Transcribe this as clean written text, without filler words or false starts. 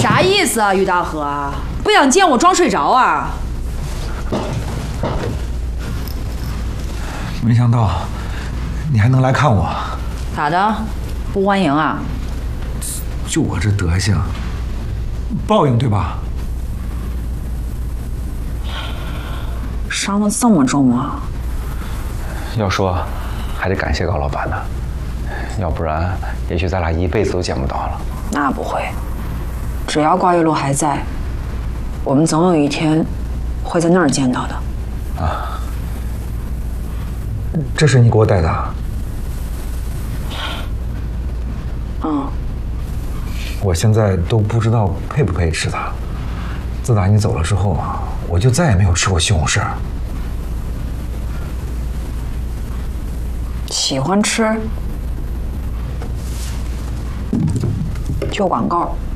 啥意思啊，于大河？不想见我装睡着啊？ 没想到你还能来看我。 咋的？不欢迎啊？ 就我这德行，报应对吧？ 伤得这么重啊？ 要说，还得感谢高老板呢，要不然也许咱俩一辈子都见不到了。 那不会，只要挂月路还在，我们总有一天会在那儿见到的。 啊，这是你给我带的？ 嗯。 我现在都不知道配不配吃它。自打你走了之后啊，我就再也没有吃过西红柿。 喜欢吃就管够。